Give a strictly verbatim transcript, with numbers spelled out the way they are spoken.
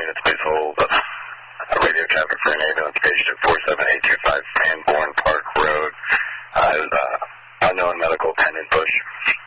units, please hold. Uh, radio traffic for an ambulance patient at four seven eight two five Sanborn Park Road. Uh, uh, unknown medical attendant Bush.